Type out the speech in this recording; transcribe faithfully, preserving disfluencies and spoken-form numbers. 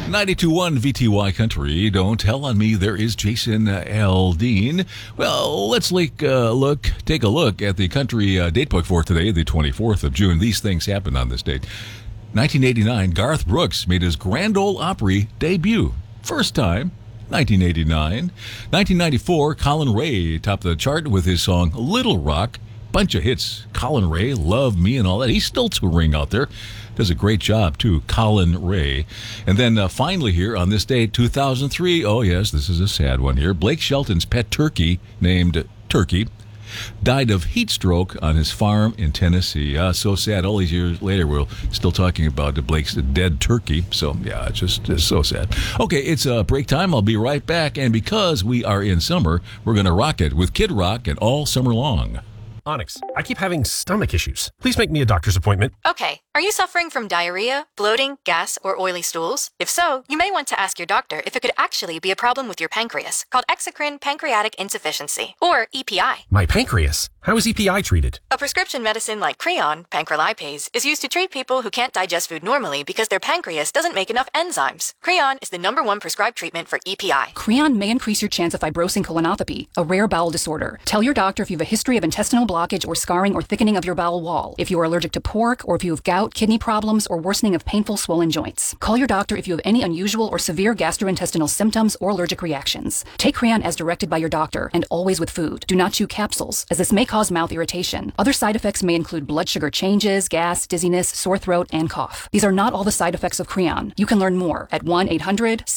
ninety-two point one V T Y Country. Don't tell on me. There is Jason uh, Aldean. Well, let's like, uh, look, take a look at the country uh, datebook for today, the twenty-fourth of June. These things happened on this date. nineteen eighty-nine, Garth Brooks made his Grand Ole Opry debut. First time. nineteen eighty-nine. nineteen ninety-four, Colin Ray topped the chart with his song Little Rock. Bunch of hits. Colin Ray, Love Me and all that. He's still touring out there. Does a great job, too. Colin Ray. And then uh, finally here on this day, two thousand three, oh yes, this is a sad one here. Blake Shelton's pet turkey, named Turkey, died of heat stroke on his farm in Tennessee. Uh, so sad. All these years later, we're still talking about Blake's dead turkey. So, yeah, it's just it's so sad. Okay, it's uh, break time. I'll be right back. And because we are in summer, we're going to rock it with Kid Rock and all summer long. Onyx, I keep having stomach issues. Please make me a doctor's appointment. Okay. Are you suffering from diarrhea, bloating, gas, or oily stools? If so, you may want to ask your doctor if it could actually be a problem with your pancreas, called exocrine pancreatic insufficiency, or E P I. My pancreas? How is E P I treated? A prescription medicine like Creon, pancrelipase, is used to treat people who can't digest food normally because their pancreas doesn't make enough enzymes. Creon is the number one prescribed treatment for E P I. Creon may increase your chance of fibrosing colonopathy, a rare bowel disorder. Tell your doctor if you have a history of intestinal blockage or scarring or thickening of your bowel wall, if you are allergic to pork, or if you have gout, kidney problems, or worsening of painful swollen joints. Call your doctor if you have any unusual or severe gastrointestinal symptoms or allergic reactions. Take Creon as directed by your doctor, and always with food. Do not chew capsules, as this may cause mouth irritation. Other side effects may include blood sugar changes, gas, dizziness, sore throat, and cough. These are not all the side effects of Creon. You can learn more at one eight hundred